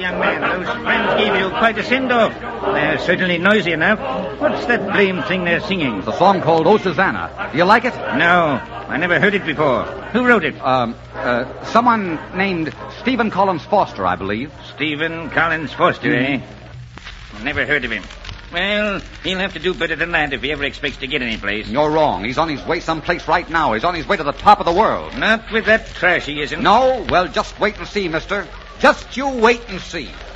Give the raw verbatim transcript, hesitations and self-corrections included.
young man. Those friends gave you quite a send-off. They're certainly noisy enough. What's that blame thing they're singing? It's a song called Oh, Susanna. Do you like it? No, I never heard it before. Who wrote it? Um, uh, someone named Stephen Collins Foster, I believe. Stephen Collins Foster, mm. eh? Never heard of him. Well, he'll have to do better than that if he ever expects to get any place. You're wrong. He's on his way someplace right now. He's on his way to the top of the world. Not with that trash, he isn't. No? Well, just wait and see, mister. Just you wait and see.